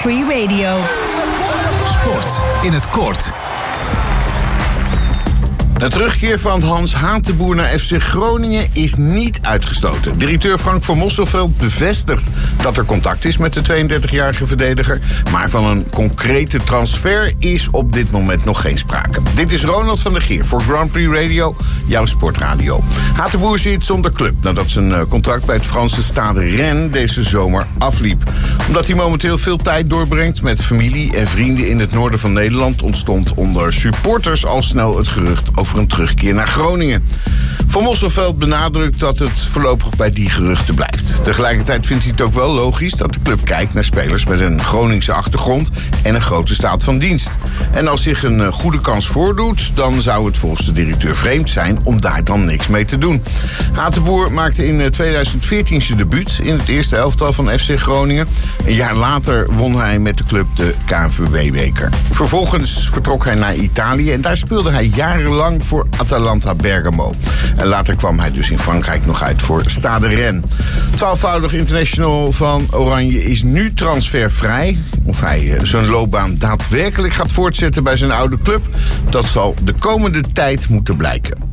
Free Radio. Sport in het kort. De terugkeer van Hans Hatenboer naar FC Groningen is niet uitgesloten. Directeur Frank van Mosselveld bevestigt dat er contact is met de 32-jarige verdediger. Maar van een concrete transfer is op dit moment nog geen sprake. Dit is Ronald van der Geer voor Grand Prix Radio, jouw sportradio. Hatenboer zit zonder club nadat zijn contract bij het Franse Stade Rennes deze zomer afliep. Omdat hij momenteel veel tijd doorbrengt met familie en vrienden in het noorden van Nederland, ontstond onder supporters al snel het gerucht over een terugkeer naar Groningen. Van Mosselveld benadrukt dat het voorlopig bij die geruchten blijft. Tegelijkertijd vindt hij het ook wel logisch dat de club kijkt naar spelers met een Groningse achtergrond en een grote staat van dienst. En als zich een goede kans voordoet, dan zou het volgens de directeur vreemd zijn om daar dan niks mee te doen. Hatenboer maakte in 2014 zijn debuut in het eerste elftal van FC Groningen. Een jaar later won hij met de club de KNVB-beker. Vervolgens vertrok hij naar Italië en daar speelde hij jarenlang voor Atalanta Bergamo. En later kwam hij dus in Frankrijk nog uit voor Stade Rennes. 12-voudig international van Oranje is nu transfervrij. Of hij zijn loopbaan daadwerkelijk gaat voortzetten bij zijn oude club, dat zal de komende tijd moeten blijken.